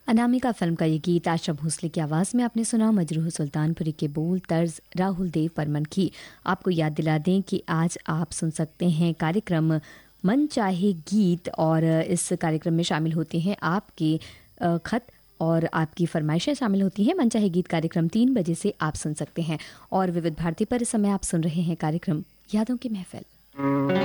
Anamika film का ये गीत आशा भोसले की आवाज़ में आपने सुना। मजरूह सुल्तानपुरी के बोल तर्ज राहुल देव बर्मन की। आपको याद दिला दें कि आज आप सुन सकते हैं कार्यक्रम मन चाहे गीत, और इस कार्यक्रम में शामिल होते हैं आपके खत और आपकी फरमाइशें शामिल होती हैं। मन चाहे गीत कार्यक्रम 3 बजे से आप सुन सकते हैं। और विविध भारती पर इस समय आप सुन रहे हैं कार्यक्रम यादों की महफिल।